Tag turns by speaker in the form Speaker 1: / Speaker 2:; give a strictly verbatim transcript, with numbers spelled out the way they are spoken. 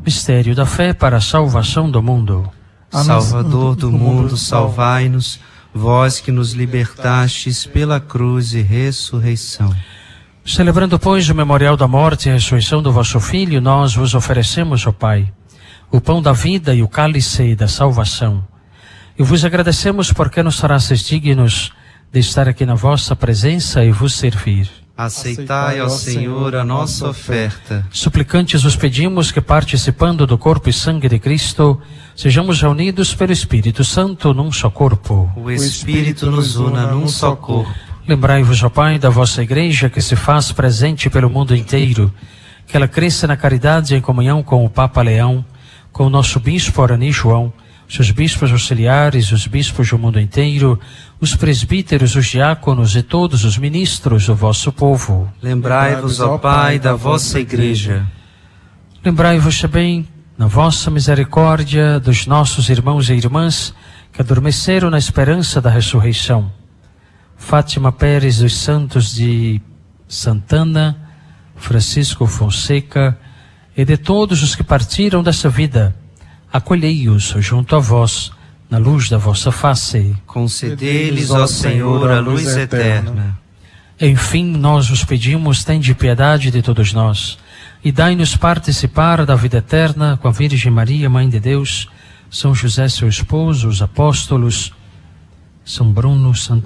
Speaker 1: Mistério da fé para a salvação do mundo.
Speaker 2: Salvador do mundo, salvai-nos, vós que nos libertastes pela cruz e ressurreição.
Speaker 1: Celebrando, pois, o memorial da morte e ressurreição do vosso Filho, nós vos oferecemos, ó Pai, o pão da vida e o cálice da salvação. E vos agradecemos porque nos farastes dignos de estar aqui na vossa presença e vos servir.
Speaker 2: Aceitai, ó Senhor, a nossa oferta.
Speaker 1: Suplicantes vos pedimos que, participando do corpo e sangue de Cristo, sejamos reunidos pelo Espírito Santo num só corpo.
Speaker 2: O Espírito nos una num só corpo.
Speaker 1: Lembrai-vos, ó Pai, da vossa Igreja que se faz presente pelo mundo inteiro, que ela cresça na caridade em comunhão com o Papa Leão, com o nosso Bispo Arani João, seus bispos auxiliares, os bispos do mundo inteiro, os presbíteros, os diáconos e todos os ministros do vosso povo.
Speaker 2: Lembrai-vos, ó Pai, da vossa Igreja.
Speaker 1: Lembrai-vos também, na vossa misericórdia, dos nossos irmãos e irmãs que adormeceram na esperança da ressurreição. Fátima Pérez dos Santos de Santana, Francisco Fonseca e de todos os que partiram dessa vida, acolhei-os junto a vós, na luz da vossa face.
Speaker 2: Concedei-lhes, ó Senhor, a luz eterna.
Speaker 1: Enfim, nós vos pedimos, tende piedade de todos nós, e dai-nos participar da vida eterna com a Virgem Maria, Mãe de Deus, São José, seu esposo, os apóstolos, São Bruno, Santa